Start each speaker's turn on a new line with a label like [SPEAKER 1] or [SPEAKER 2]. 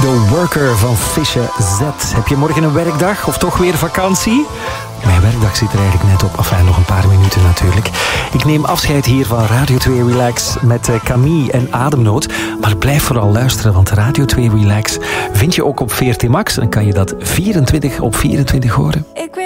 [SPEAKER 1] The Worker van Fische Z. Heb je morgen een werkdag of toch weer vakantie? Mijn werkdag zit er eigenlijk net op. Enfin, nog een paar minuten natuurlijk. Ik neem afscheid hier van Radio 2 Relax met Camille en Ademnood. Maar blijf vooral luisteren, want Radio 2 Relax vind je ook op VRT Max. Dan kan je dat 24 op 24 horen.